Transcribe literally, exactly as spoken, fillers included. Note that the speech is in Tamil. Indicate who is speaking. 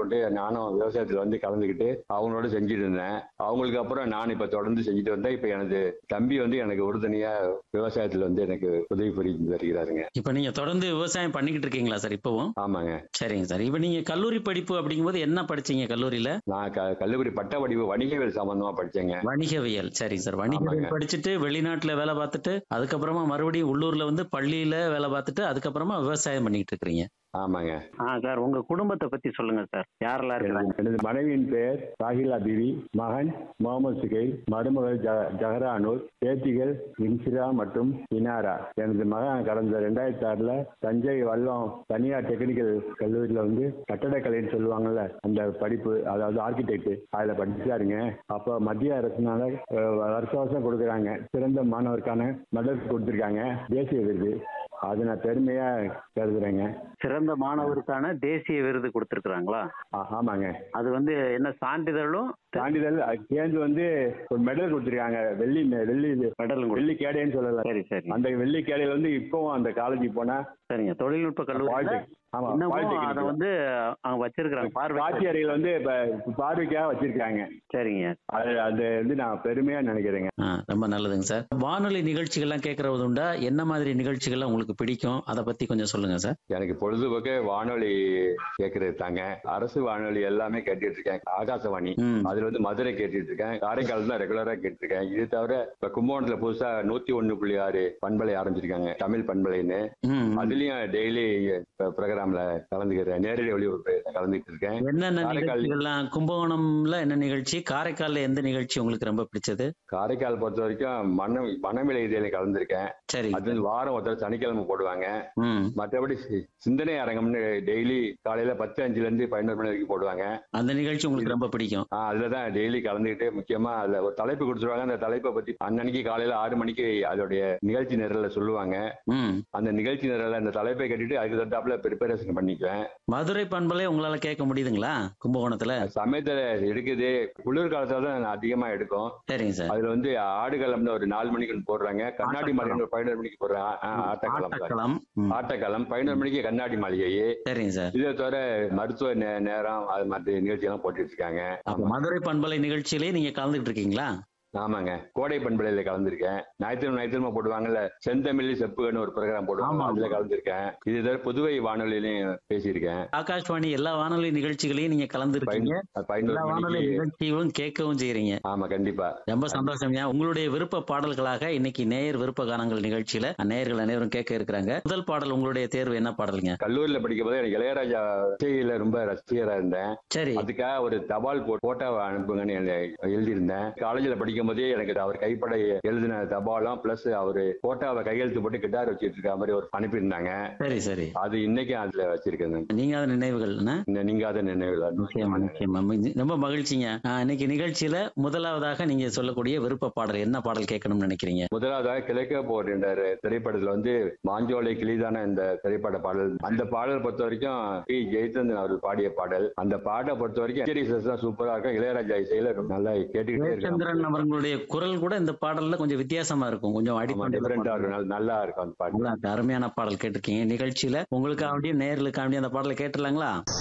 Speaker 1: போட்டு நானும் விவசாயத்துல வந்து கலந்துக்கிட்டு அவங்களோட செஞ்சுட்டு இருந்தேன். அவங்களுக்கு அப்புறம் நான் இப்ப தொடர்ந்து செஞ்சுட்டு வந்தேன். இப்ப எனது தம்பி வந்து எனக்கு உறுதுணையா விவசாயத்துல வந்து எனக்கு உதவி புரிந்து வருகிறாருங்க.
Speaker 2: இப்ப நீங்க தொடர்ந்து விவசாயம் பண்ணிக்கிட்டு இருக்கீங்களா சார் இப்பவும்?
Speaker 1: ஆமாங்க.
Speaker 2: சரிங்க சார். இப்ப நீங்க கல்லூரி படிப்பு அப்படிங்கும்போது என்ன படிச்சீங்க கல்லூரியில?
Speaker 1: நான் க கல்லூரி பட்ட படிப்பு வணிகவியல் சம்பந்தமா படிச்சேங்க.
Speaker 2: வணிகவியல். சரிங்க சார்.
Speaker 1: ஆமாங்க.
Speaker 2: வணிகவியல் படிச்சுட்டு வெளிநாட்டுல வேலை பார்த்துட்டு, அதுக்கப்புறமா மறுபடியும் உள்ளூர்ல வந்து பள்ளியில வேலை பார்த்துட்டு, அதுக்கப்புறமா விவசாயம் பண்ணிக்கிட்டு இருக்கிறீங்க.
Speaker 1: ஆமாங்க.
Speaker 3: ஆ சார், உங்க குடும்பத்தை பத்தி சொல்லுங்க சார். யாரெல்லாம் இருக்கிறாங்க?
Speaker 1: எனது எனது மனைவியின் பெயர் சாஹிலா பிவி, மகன் முகமது சுகைல், மருமகள் ஜ- ஜஹரா அனூர், பேத்திகள் இன்சிரா மற்றும் இனாரா. எனது மகன் கடந்த ரெண்டாயிரத்தி ஆறுல தஞ்சை வல்லம் தனியார் டெக்னிக்கல் கல்லூரியில வந்து கட்டடக்கலைன்னு சொல்லுவாங்கல்ல, அந்த படிப்பு, அதாவது ஆர்கிடெக்ட், அதுல படிச்சாருங்க. அப்ப மத்திய அரசுனால அஹ், வருஷ வருஷம் கொடுக்குறாங்க, சிறந்த மாணவருக்கான மெடல் கொடுத்துருக்காங்க, தேசிய விருது. அது நான் பெருமையா கருதுறேங்க.
Speaker 3: சிறந்த மாணவருக்கான தேசிய விருது கொடுத்திருக்கிறாங்களா?
Speaker 1: ஆ, ஆமாங்க.
Speaker 3: அது வந்து என்ன சான்றிதழும்
Speaker 1: சான்றிதழ் அது சேர்ந்து வந்து ஒரு மெடல் கொடுத்துருக்காங்க, வெள்ளி மெ- வெள்ளி இது,
Speaker 3: மெடலும் கொடு-
Speaker 1: வெள்ளி கேடைன்னு சொல்லல.
Speaker 3: சரி சரி
Speaker 1: அந்த வெள்ளி கேடையில வந்து இப்பவும் அந்த காலேஜுக்கு போனா
Speaker 3: சரிங்க. தொழில்நுட்ப கல்லூரியில
Speaker 1: பாலிடெக்- ஆமா,
Speaker 3: இன்னமும்
Speaker 1: பாலிடெக்னிக்
Speaker 3: அதை வந்து அவங்க வச்சிருக்கிறாங்க பார்வை.
Speaker 1: காட்சி அறையில் வந்து இப்ப பார்வைக்காக வச்சிருக்காங்க.
Speaker 3: சரிங்க.
Speaker 1: அது அது வந்து நான் பெருமையா நினைக்கிறேங்க.
Speaker 2: ஆ, ரொம்ப நல்லதுங்க சார். வானொலி நிகழ்ச்சிகள்லாம் கேட்கறது உண்டா? என்ன மாதிரி நிகழ்ச்சிகள்லாம் உங்களுக்கு பிடிக்கும்? அதை பத்தி கொஞ்சம் சொல்லுங்க சார்.
Speaker 1: எனக்கு பொழுதுபோக்கு வானொலி கேட்கறது தாங்க. அரசு வானொலி எல்லாமே கேட்டுட்டு இருக்கேன். ஆகாசவாணி,
Speaker 2: ம்.
Speaker 1: அதுல வந்து மதுரை கேட்டுட்டு இருக்கேன். காரைக்கால் தான் ரெகுலரா கேட்டுட்டு இருக்கேன். இது தவிர இப்ப கும்பகோணத்துல புதுசா நூத்தி ஒண்ணு புள்ளி ஆறு பண்பலை ஆரம்பிச்சிருக்காங்க, தமிழ் பண்பலைன்னு.
Speaker 2: ம், ம்.
Speaker 1: அதுலயும் டெய்லி ப்ரோக்ராம்ல கலந்துக்கிறேன், நேரடி ஒளிபரப்பு கலந்துட்டு இருக்கேன்.
Speaker 2: என்னென்ன
Speaker 1: காரைக்கால்
Speaker 2: நிகழ்ச்சிகள்லாம்? கும்பகோணம்ல என்ன நிகழ்ச்சி? காரைக்கால்ல எந்த நிகழ்ச்சி உங்களுக்கு ரொம்ப பிடிச்சது?
Speaker 1: காரைக்கால் பொறுத்த வரைக்கும் மனம் மனமிலை இதில் கலந்துருக்கேன்.
Speaker 2: சரி.
Speaker 1: அது வந்து வாரம் ஒருத்தர் சனிக்கிழமை போடுவாங்க.
Speaker 2: ம்.
Speaker 1: மற்றபடி சி- சிந்தனை அரங்கம்னு டெய்லி காலையில பத்து அஞ்சுல இருந்து பதினோரு மணி வரைக்கும் போடுவாங்க.
Speaker 2: அந்த நிகழ்ச்சி உங்களுக்கு ரொம்ப பிடிக்கும்.
Speaker 1: ஆஹ் அதுலதான் டெய்லி கலந்துக்கிட்டு, முக்கியமா அதுல ஒரு தலைப்பு கொடுத்துருவாங்க. அந்த தலைப்பை பத்தி அன்னன்னைக்கு காலையில ஆறு மணிக்கு அதோடைய நிகழ்ச்சி நிரல்ல சொல்லுவாங்க.
Speaker 2: ம்.
Speaker 1: அந்த நிகழ்ச்சி நிரல்ல அந்த தலைப்பை கட்டிட்டு அதுக்கு தட்டாப்புல ப்ரிப்பரேஷன் பண்ணிக்குவேன்.
Speaker 2: மதுரை பண்பலை உங்களால கேட்க முடியுதுங்களா கும்பகோணத்துல?
Speaker 1: சமயத்துல எடுக்குது, குளிர் காலத்துல தான் நான் அதிகமா எடுக்கும்.
Speaker 2: சரிங்க சார்.
Speaker 1: அதுல வந்து ஆடுகளம்னு ஒரு நாலு மணிக்கு ஒண்ணு போடுறாங்க, கண்ணாடி மாளிகை ஒரு பதினோரு மணிக்கு போடுறாங்க. ஆஹ் ஆட்டக்களம் தான்.
Speaker 2: ஆட்டக்களம். ம்.
Speaker 1: ஆட்டக்களம் பதினோரு மணிக்கு கண்ணாடி மாளிகை.
Speaker 2: சரிங்க சார்.
Speaker 1: இதை தவிர மருத்துவ நே- நேரம் அது மாதிரி நிகழ்ச்சி எல்லாம் போட்டுட்டு இருக்காங்க.
Speaker 2: அப்ப மதுரை பண்பலை நிகழ்ச்சியிலே நீங்க கலந்துட்டு இருக்கீங்களா?
Speaker 1: ஆமாங்க. கோடை பண்பலையில கலந்துருக்கேன். ஞாயிற்றுக்கிழமை ஞாயிற்றுக்கிழமை போடுவாங்கல்ல, செந்தமிழ் செப்புகன்னு ஒரு ப்ரோக்ராம் போடுவாங்க,
Speaker 2: ஆமா,
Speaker 1: அதுல
Speaker 2: ஆமா.
Speaker 1: கலந்துருக்கேன். இது தவிர புதுவை வானொலியிலையும் பேசியிருக்கேன்.
Speaker 2: ஆகாஷ்வாணி எல்லா வானொலி நிகழ்ச்சிகளையும் நீங்க கலந்து இருக்கீங்க.
Speaker 1: பதினொ- பதினோரு
Speaker 2: எல்லா வானொலி
Speaker 1: மணிக்கு.
Speaker 2: நிகழ்ச்சிகளும் கேட்கவும் செய்றீங்க.
Speaker 1: ஆமா, கண்டிப்பா.
Speaker 2: ரொம்ப சந்தோஷம்யா. உங்களுடைய விருப்ப பாடல்களாக இன்னைக்கு நேயர் விருப்ப கானங்கள் நிகழ்ச்சியில நேயர்கள் அனைவரும் கேட்க இருக்கிறாங்க. முதல் பாடல் உங்களுடைய தேர்வு என்ன பாடலுங்க?
Speaker 1: கல்லூரியில படிக்கும் போது எனக்கு இளையராஜா இசையில ரொம்ப ரசிகரா இருந்தேன்.
Speaker 2: சரி.
Speaker 1: அதுக்காக ஒரு தபால் போ- போட்டோவை அனுப்புங்கன்னு எழு- எழுதியிருந்தேன். காலேஜ்ல படிக்கும் போதே எனக்கு அவர் கைப்பட எழுதின தபாலும் பிளஸ் அவரு போட்டோவை கையெழுத்து போட்டு கிட்டார் வச்சிட்டு இருக்க மாதிரி ஒரு அனுப்பியிருந்தாங்க.
Speaker 2: சரி சரி.
Speaker 1: அது இன்னைக்கு அதுல வச்சிருக்கேன்.
Speaker 2: நீங்காத நினைவுகள் என்ன?
Speaker 1: இந்த நீங்காத நினைவுகள்.
Speaker 2: நிச்சயமா நிச்சயமா. மிக- ரொம்ப மகிழ்ச்சிங்க. ஆ, இன்னைக்கு நிகழ்ச்சியில முதலாவதாக நீங்க சொல்லக்கூடிய விருப்ப பாடல் என்ன பாடல் கேட்கணும்னு நினைக்கிறீங்க?
Speaker 1: முதலாவதாக கிழக்க போர் என்ற திரைப்படத்துல வந்து மாஞ்சோலை கிளிதான இந்த திரைப்பட பாடல். அந்த பாடல் பொறுத்த வரைக்கும் பி ஜெயச்சந்திரன் அவர்கள் பாடிய பாடல். அந்த பாட்டை பொறுத்த வரைக்கும் சூப்பரா இருக்கும். இளையராஜா இசையில நல்லா கேட்டுக்கிட்டே
Speaker 2: ஜெயச்சந்திரன்
Speaker 1: இருக்கேன்.
Speaker 2: அவர்களுடைய குரல் கூட இந்த பாடல்ல கொஞ்சம் வித்தியாசமா இருக்கும், கொஞ்சம் அடிப்படை
Speaker 1: டிஃபரெண்டா இருக்கும், நல்ல- நல்லா இருக்கும் அந்த பாட்டு.
Speaker 2: அருமையான பாடல் கேட்டிருக்கீங்க. நிகழ்ச்சியில உங்களுக்காக நேயர்களுக்காக அந்த பாடலை கேட்டுலாங்களா?